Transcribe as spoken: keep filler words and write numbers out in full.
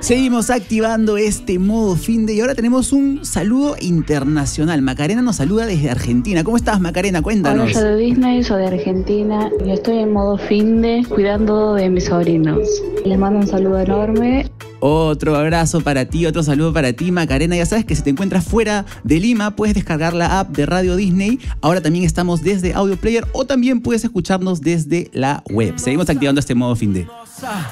Seguimos activando este modo fin de y ahora tenemos un saludo internacional. Macarena nos saluda desde Argentina. ¿Cómo estás, Macarena? Cuéntanos. Hola, yo de Disney, soy de Argentina y estoy en modo fin de cuidando de mis sobrinos. Les mando un saludo enorme. Otro abrazo para ti, otro saludo para ti, Macarena. Ya sabes que si te encuentras fuera de Lima, puedes descargar la app de Radio Disney. Ahora también estamos desde Audio Player o también puedes escucharnos desde la web. Seguimos activando este modo fin de.